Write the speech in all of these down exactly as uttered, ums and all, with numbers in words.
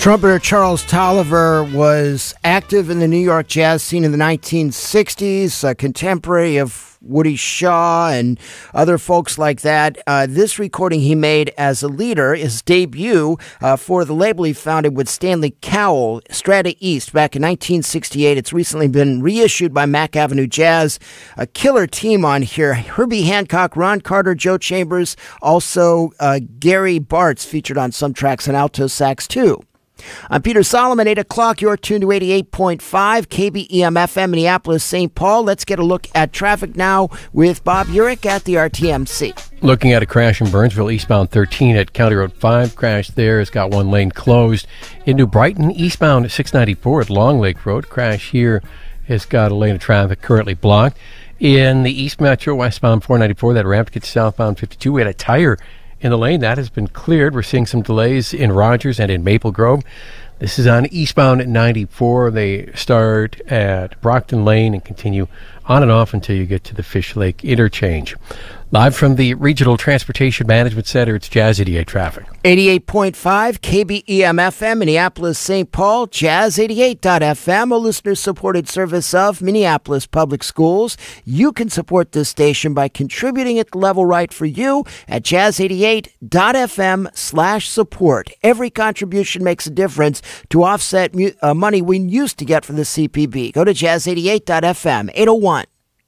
Trumpeter Charles Tolliver was active in the New York jazz scene in the nineteen sixties, a contemporary of Woody Shaw and other folks like that. Uh, this recording he made as a leader, his debut uh, for the label he founded with Stanley Cowell, Strata East, back in nineteen sixty-eight. It's recently been reissued by Mack Avenue Jazz. A killer team on here. Herbie Hancock, Ron Carter, Joe Chambers, also uh, Gary Bartz featured on some tracks and alto sax too. I'm Peter Solomon, eight o'clock. You're tuned to eighty-eight point five K B E M F M, Minneapolis, Saint Paul. Let's get a look at traffic now with Bob Urich at the R T M C. Looking at a crash in Burnsville, eastbound thirteen at County Road five. Crash there has got one lane closed. Into Brighton, eastbound six ninety-four at Long Lake Road. Crash here has got a lane of traffic currently blocked. In the East Metro, westbound four ninety-four, that ramp gets southbound fifty-two. We had a tire in the lane. That has been cleared. We're seeing some delays in Rogers and in Maple Grove. This is on eastbound at ninety-four. They start at Brockton Lane and continue on and off until you get to the Fish Lake interchange. Live from the Regional Transportation Management Center, it's Jazz eighty-eight traffic. eighty-eight point five K B E M F M, Minneapolis, Saint Paul, Jazz eighty-eight dot F M, a listener-supported service of Minneapolis Public Schools. You can support this station by contributing at the level right for you at jazz eighty-eight dot F M slash support. Every contribution makes a difference to offset mu- uh, money we used to get from the C P B. Go to jazz eighty-eight dot F M, eight oh one.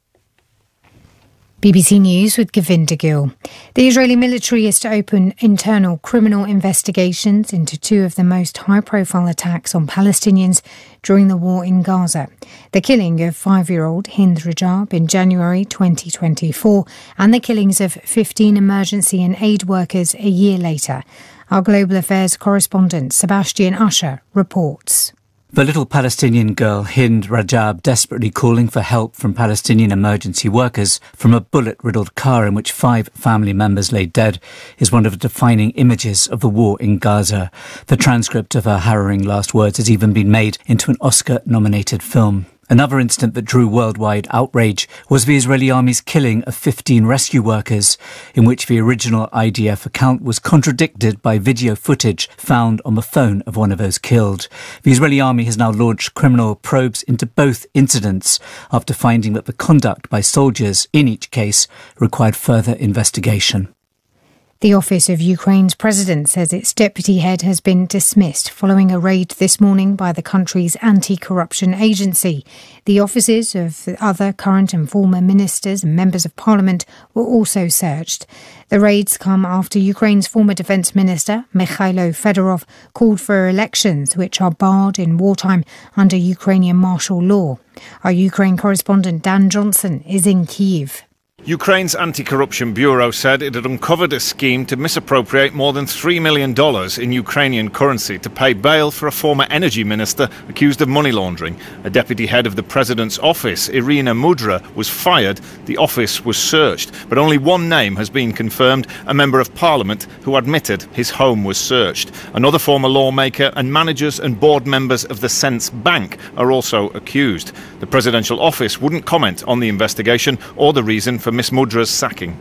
B B C News with Govinda Gill. The Israeli military is to open internal criminal investigations into two of the most high-profile attacks on Palestinians during the war in Gaza. The killing of five-year-old Hind Rajab in January twenty twenty-four and the killings of fifteen emergency and aid workers a year later. Our Global Affairs correspondent Sebastian Usher reports. The little Palestinian girl, Hind Rajab, desperately calling for help from Palestinian emergency workers from a bullet-riddled car in which five family members lay dead, is one of the defining images of the war in Gaza. The transcript of her harrowing last words has even been made into an Oscar-nominated film. Another incident that drew worldwide outrage was the Israeli army's killing of fifteen rescue workers, in which the original I D F account was contradicted by video footage found on the phone of one of those killed. The Israeli army has now launched criminal probes into both incidents after finding that the conduct by soldiers in each case required further investigation. The office of Ukraine's president says its deputy head has been dismissed following a raid this morning by the country's anti-corruption agency. The offices of other current and former ministers and members of parliament were also searched. The raids come after Ukraine's former defence minister, Mikhailo Fedorov, called for elections which are barred in wartime under Ukrainian martial law. Our Ukraine correspondent Dan Johnson is in Kyiv. Ukraine's Anti-Corruption Bureau said it had uncovered a scheme to misappropriate more than three million dollars in Ukrainian currency to pay bail for a former energy minister accused of money laundering. A deputy head of the president's office, Irina Mudra, was fired. The office was searched, but only one name has been confirmed, a member of parliament who admitted his home was searched. Another former lawmaker and managers and board members of the Sense Bank are also accused. The presidential office wouldn't comment on the investigation or the reason for Miss Mudra's sacking.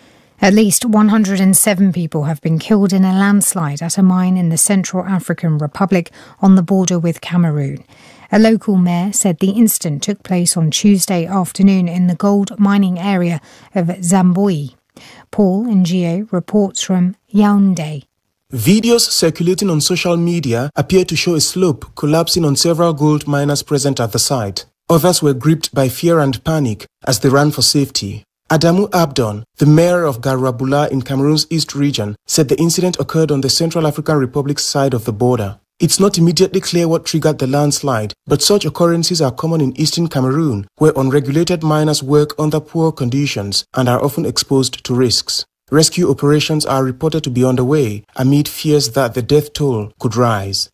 At least one hundred seven people have been killed in a landslide at a mine in the Central African Republic on the border with Cameroon. A local mayor said the incident took place on Tuesday afternoon in the gold mining area of Zamboi. Paul Ngio reports from Yaoundé. Videos circulating on social media appear to show a slope collapsing on several gold miners present at the site. Others were gripped by fear and panic as they ran for safety. Adamu Abdon, the mayor of Garabula in Cameroon's East region, said the incident occurred on the Central African Republic's side of the border. It's not immediately clear what triggered the landslide, but such occurrences are common in eastern Cameroon, where unregulated miners work under poor conditions and are often exposed to risks. Rescue operations are reported to be underway amid fears that the death toll could rise.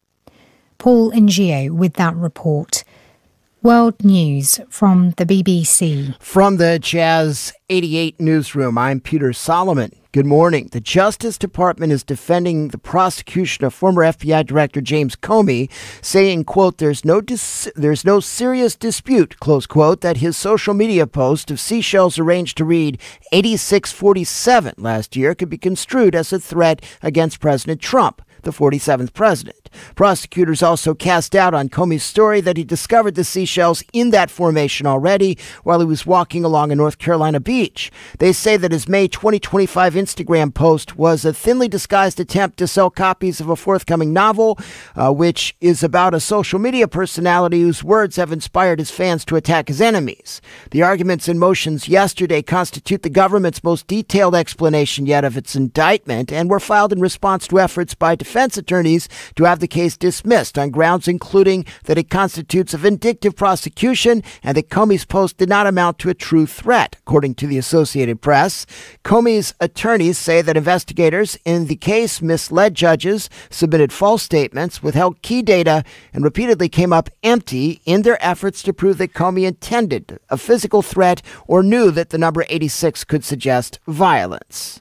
Paul Ngio with that report. World News from the B B C. From the Jazz eighty-eight newsroom, I'm Peter Solomon. Good morning. The Justice Department is defending the prosecution of former F B I Director James Comey, saying, quote, there's no dis- there's no serious dispute, close quote, that his social media post of seashells arranged to read eighty-six forty-seven last year could be construed as a threat against President Trump, the forty-seventh president. Prosecutors also cast doubt on Comey's story that he discovered the seashells in that formation already while he was walking along a North Carolina beach. They say that his May twenty twenty-five Instagram post was a thinly disguised attempt to sell copies of a forthcoming novel, uh, which is about a social media personality whose words have inspired his fans to attack his enemies. The arguments and motions yesterday constitute the government's most detailed explanation yet of its indictment and were filed in response to efforts by defense attorneys to have the case dismissed on grounds including that it constitutes a vindictive prosecution and that Comey's post did not amount to a true threat, according to the Associated Press. Comey's attorneys say that investigators in the case misled judges, submitted false statements, withheld key data, and repeatedly came up empty in their efforts to prove that Comey intended a physical threat or knew that the number eighty-six could suggest violence.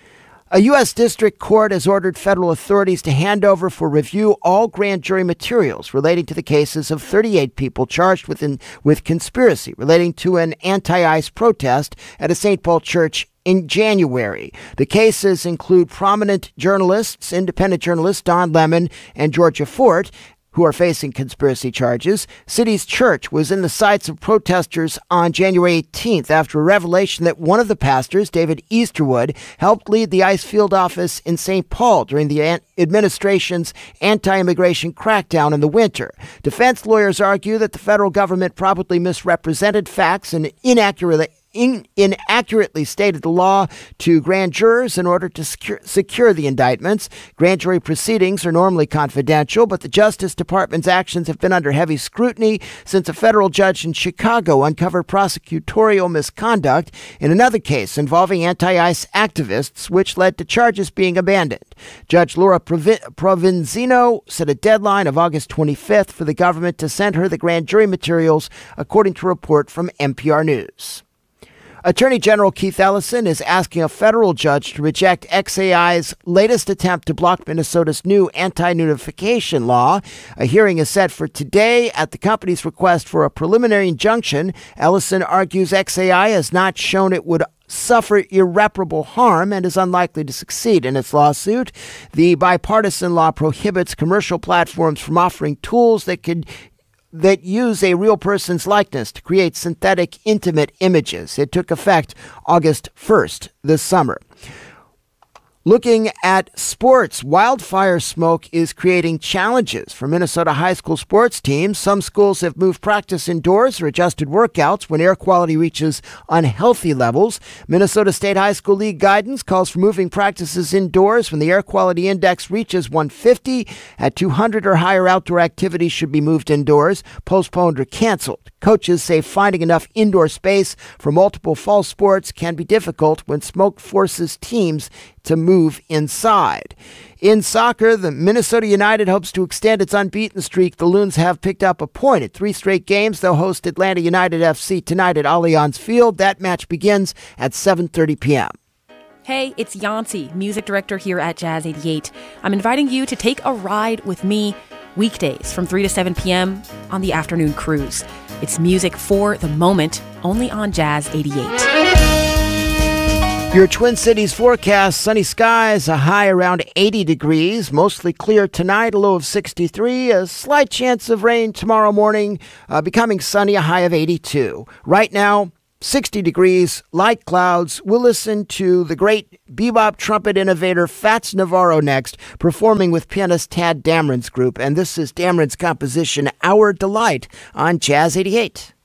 A U S district court has ordered federal authorities to hand over for review all grand jury materials relating to the cases of thirty-eight people charged with, in, with conspiracy relating to an anti-ICE protest at a Saint Paul church in January. The cases include prominent journalists, independent journalists Don Lemon and Georgia Fort, who are facing conspiracy charges. City's Church was in the sights of protesters on January eighteenth after a revelation that one of the pastors, David Easterwood, helped lead the ICE field office in Saint Paul during the administration's anti-immigration crackdown in the winter. Defense lawyers argue that the federal government probably misrepresented facts and inaccurately In, inaccurately stated the law to grand jurors in order to secure, secure the indictments. Grand jury proceedings are normally confidential, but the Justice Department's actions have been under heavy scrutiny since a federal judge in Chicago uncovered prosecutorial misconduct in another case involving anti-ICE activists, which led to charges being abandoned. Judge Laura Provi- Provenzino set a deadline of August twenty-fifth for the government to send her the grand jury materials, according to a report from N P R News. Attorney General Keith Ellison is asking a federal judge to reject X A I's latest attempt to block Minnesota's new anti-notification law. A hearing is set for today at the company's request for a preliminary injunction. Ellison argues X A I has not shown it would suffer irreparable harm and is unlikely to succeed in its lawsuit. The bipartisan law prohibits commercial platforms from offering tools that could that use a real person's likeness to create synthetic, intimate images. It took effect August first this summer. Looking at sports, wildfire smoke is creating challenges for Minnesota high school sports teams. Some schools have moved practice indoors or adjusted workouts when air quality reaches unhealthy levels. Minnesota State High School League guidance calls for moving practices indoors when the air quality index reaches one fifty. At two hundred or higher, outdoor activities should be moved indoors, postponed, or canceled. Coaches say finding enough indoor space for multiple fall sports can be difficult when smoke forces teams to move inside. In soccer, the Minnesota United hopes to extend its unbeaten streak. The Loons have picked up a point at three straight games. They'll host Atlanta United F C tonight at Allianz Field. That match begins at seven thirty p.m. Hey, it's Yancy, music director here at Jazz eighty-eight. I'm inviting you to take a ride with me weekdays from three to seven p.m. on the afternoon cruise. It's music for the moment, only on Jazz eighty-eight. Your Twin Cities forecast: sunny skies, a high around eighty degrees, mostly clear tonight, a low of sixty-three, a slight chance of rain tomorrow morning, uh, becoming sunny, a high of eighty-two. Right now, sixty degrees, light clouds. We'll listen to the great bebop trumpet innovator Fats Navarro next, performing with pianist Tad Dameron's group. And this is Dameron's composition, Our Delight, on Jazz eighty-eight.